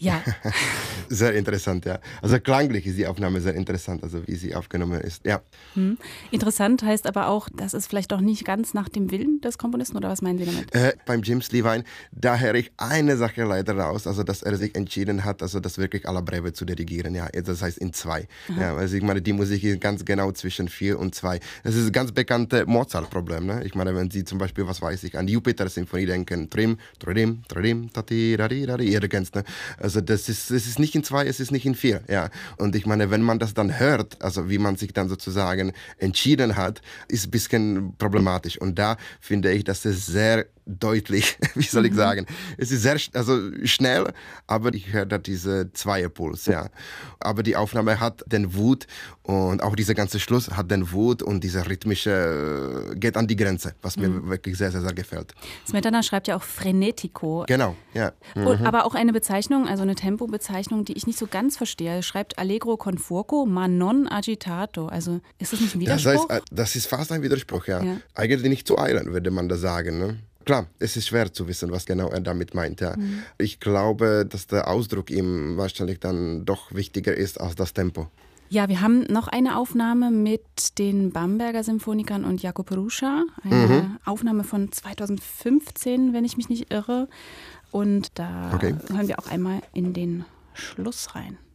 Ja. Sehr interessant, ja. Also klanglich ist die Aufnahme sehr interessant, also wie sie aufgenommen ist, ja. Interessant heißt aber auch, das ist vielleicht doch nicht ganz nach dem Willen des Komponisten, oder was meinen Sie damit? Beim James Levine, da höre ich eine Sache leider raus, also dass er sich entschieden hat, also das wirklich alle Breve zu dirigieren, ja. Das heißt in 2. Ja, also ich meine, die Musik ist ganz genau zwischen 4 und 2. Das ist ein ganz bekanntes Mozart-Problem, ne? Ich meine, wenn Sie zum Beispiel, was weiß ich, an die Jupiter-Symphonie denken, Trim, Tridim, Tridim, Tati, Rari, Rari, ihr kennt, ne? Also das ist nicht in 2, es ist nicht in 4, ja. Und ich meine, wenn man das dann hört, also wie man sich dann sozusagen entschieden hat, ist ein bisschen problematisch. Und da finde ich, dass es sehr deutlich, wie soll ich sagen, es ist sehr schnell, aber ich höre da diese Zweierpuls, ja. Aber die Aufnahme hat den Wut und auch dieser ganze Schluss hat den Wut und dieser rhythmische geht an die Grenze, was mir wirklich sehr, sehr, sehr gefällt. Smetana schreibt ja auch Frenetico. Genau, ja. Aber auch eine Bezeichnung, also eine Tempobezeichnung, die ich nicht so ganz verstehe. Er schreibt Allegro con fuoco, ma non agitato. Also ist das nicht ein Widerspruch? Das heißt, das ist fast ein Widerspruch, ja. Eigentlich nicht zu eilen, würde man da sagen, ne? Klar, es ist schwer zu wissen, was genau er damit meint. Ja. Ich glaube, dass der Ausdruck ihm wahrscheinlich dann doch wichtiger ist als das Tempo. Ja, wir haben noch eine Aufnahme mit den Bamberger Symphonikern und Jakub Ruscha. Eine Aufnahme von 2015, wenn ich mich nicht irre. Und da hören wir auch einmal in den Schluss rein.